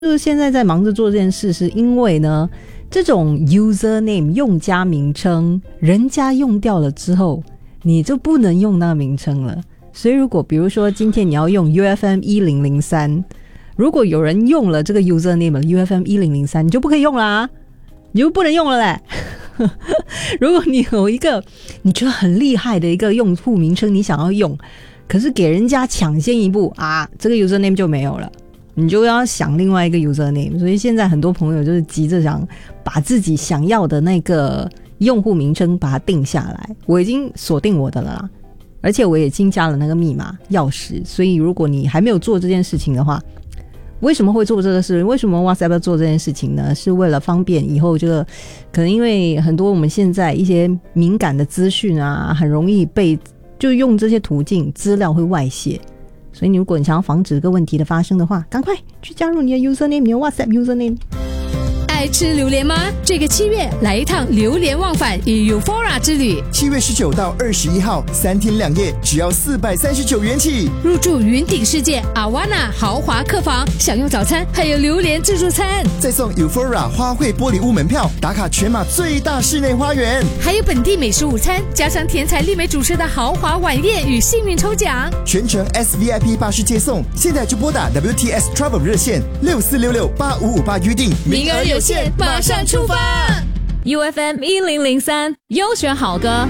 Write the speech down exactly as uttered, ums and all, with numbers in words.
就是现在在忙着做这件事，是因为呢，这种 username 用家名称，人家用掉了之后，你就不能用那个名称了。所以如果比如说今天你要用 U F M 一零零三，如果有人用了这个 username U F M 一零零三，你就不可以用啦，你就不能用了嘞。如果你有一个你觉得很厉害的一个用户名称，你想要用，可是给人家抢先一步啊，这个 username 就没有了，你就要想另外一个 username。 所以现在很多朋友就是急着想把自己想要的那个用户名称把它定下来。我已经锁定我的了啦，而且我也新加了那个密码钥匙，所以如果你还没有做这件事情的话，为什么会做这个事？为什么 WhatsApp 要做这件事情呢？是为了方便以后这个，可能因为很多我们现在一些敏感的资讯啊，很容易被就用这些途径资料会外泄，所以如果你想要防止这个问题的发生的话，赶快去加入你的 username， 你的 WhatsApp username。 爱吃榴莲吗？这个七月来一趟榴莲忘返与 Euphora 之旅。 七月十九到二十一号，三天两夜，只要四百三十九元起。 入住云顶世界阿瓦纳豪华客房，享用早餐，还有榴莲自助餐， 再送 Euphora 花卉玻璃屋门票，打卡全马最大室内花园， 还有本地美食午餐，加上甜彩丽美主持的豪华晚宴与幸运抽奖， 全程 S V I P 巴士接送。现在就拨打 W T S Travel 热线六四六六八五五八预定， 名额有限，马上出发。 U F M 一零零三优选好歌。